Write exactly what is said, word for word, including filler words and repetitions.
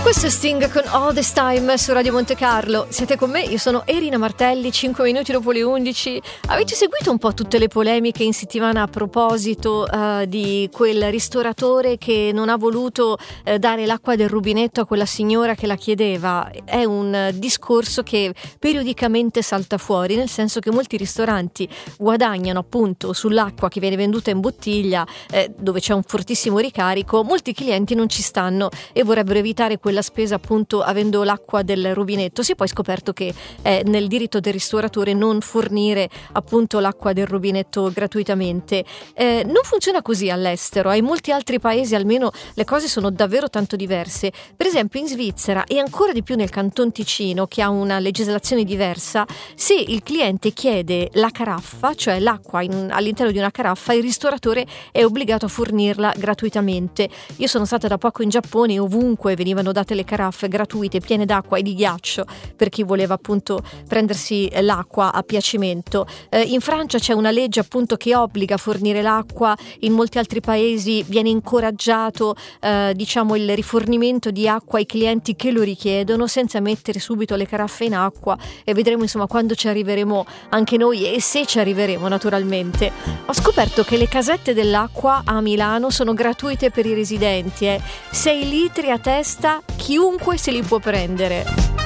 Questo è Sting con All This Time su Radio Monte Carlo. Siete con me? Io sono Erina Martelli, cinque minuti dopo le undici. Avete seguito un po' tutte le polemiche in settimana a proposito uh, di quel ristoratore che non ha voluto uh, dare l'acqua del rubinetto a quella signora che la chiedeva? È un uh, discorso che periodicamente salta fuori, nel senso che molti ristoranti guadagnano appunto sull'acqua che viene venduta in bottiglia, eh, dove c'è un fortissimo ricarico. Molti clienti non ci stanno e vorrebbero evitare quella la spesa appunto avendo l'acqua del rubinetto. Si è poi scoperto che è nel diritto del ristoratore non fornire appunto l'acqua del rubinetto gratuitamente. Eh, non funziona così all'estero, in molti altri paesi almeno le cose sono davvero tanto diverse. Per esempio in Svizzera e ancora di più nel Canton Ticino, che ha una legislazione diversa, se il cliente chiede la caraffa, cioè l'acqua in, all'interno di una caraffa, il ristoratore è obbligato a fornirla gratuitamente. Io sono stata da poco in Giappone e ovunque venivano date le caraffe gratuite piene d'acqua e di ghiaccio per chi voleva appunto prendersi l'acqua a piacimento. Eh, in Francia c'è una legge appunto che obbliga a fornire l'acqua, in molti altri paesi viene incoraggiato eh, diciamo il rifornimento di acqua ai clienti che lo richiedono senza mettere subito le caraffe in acqua, e vedremo insomma quando ci arriveremo anche noi, e se ci arriveremo naturalmente. Ho scoperto che le casette dell'acqua a Milano sono gratuite per i residenti, eh. sei litri a testa, chiunque se li può prendere.